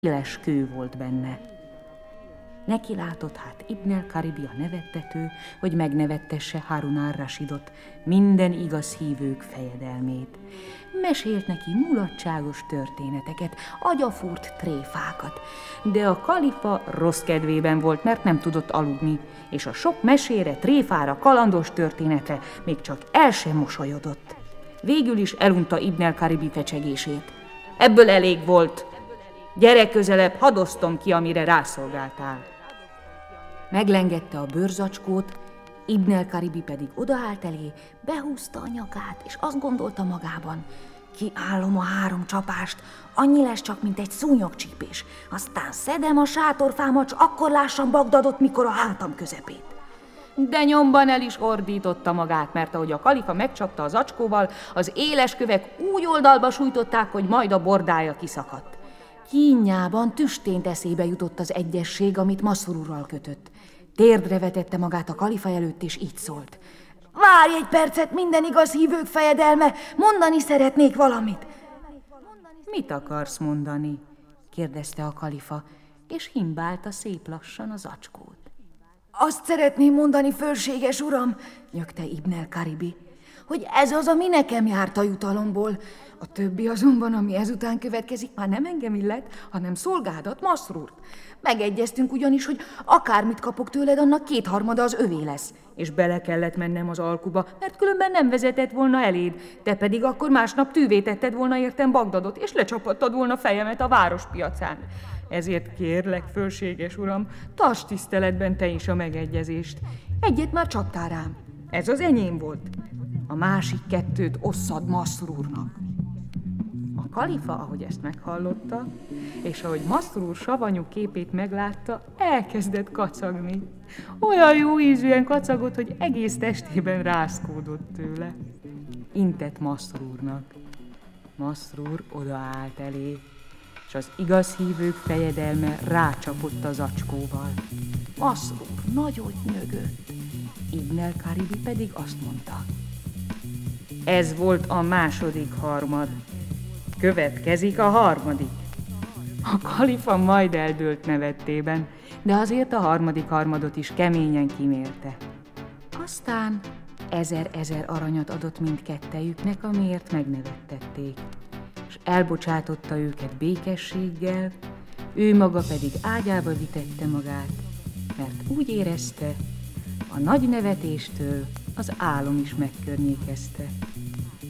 éles kő volt benne. Neki látott hát Ibn el-Karibi a nevettető, hogy megnevettesse Harun ar-Rasidot, minden igaz hívők fejedelmét. Mesélt neki mulatságos történeteket, agyafúrt tréfákat, de a kalifa rossz kedvében volt, mert nem tudott aludni, és a sok mesére, tréfára, kalandos történetre még csak el sem mosolyodott. Végül is elunta Ibn el-Karibi fecsegését. Ebből elég volt. Gyere közelebb, hadd osztom ki, amire rászolgáltál. Meglengette a bőrzacskót, Ibn el-Karibi pedig odaállt elé, behúzta a nyakát, és azt gondolta magában, kiállom a 3 csapást, annyi lesz csak, mint egy szúnyogcsípés, aztán szedem a sátorfámat, s akkor lássam Bagdadot, mikor a hátam közepét. De nyomban el is ordította magát, mert ahogy a kalifa megcsapta az zacskóval, az éles kövek úgy oldalba sújtották, hogy majd a bordája kiszakadt. Kínjában tüstént eszébe jutott az egyesség, amit Masrur úrral kötött. Térdre vetette magát a kalifa előtt, és így szólt. Várj egy percet, minden igaz hívők fejedelme, mondani szeretnék valamit. Mit akarsz mondani? Kérdezte a kalifa, és himbálta szép lassan a zacskót. Azt szeretném mondani, fölséges uram, nyögte Ibn el-Karibi, hogy ez az, ami nekem járt a jutalomból. A többi azonban, ami ezután következik, már nem engem illet, hanem szolgádat, Masrurt. Megegyeztünk ugyanis, hogy akármit kapok tőled, annak 2/3 az övé lesz. És bele kellett mennem az alkuba, mert különben nem vezetett volna eléd. Te pedig akkor másnap tűvé tetted volna értem Bagdadot, és lecsapattad volna fejemet a várospiacán. Ezért kérlek, fölséges uram, tarts tiszteletben te is a megegyezést. Egyet már csaptál rám. Ez az enyém volt. A másik 2 osszad Masrurnak. A kalifa, ahogy ezt meghallotta, és ahogy Masrur savanyú képét meglátta, elkezdett kacagni. Olyan jó ízűen kacagott, hogy egész testében rázkódott tőle. Intett Masrurnak. Masrur odaállt elé, és az igaz hívők fejedelme rácsapott a zacskóval. Masrur nagyot nyögött, Ibn el-Karibi pedig azt mondta. Ez volt a 2. harmad. Következik a 3. A kalifa majd eldőlt nevettében, de azért a 3. harmadot is keményen kimérte. Aztán 1000 aranyat adott mindkettejüknek, amiért megnevettették, és elbocsátotta őket békességgel, ő maga pedig ágyába vitette magát, mert úgy érezte, a nagy nevetéstől az álom is megkörnyékezte.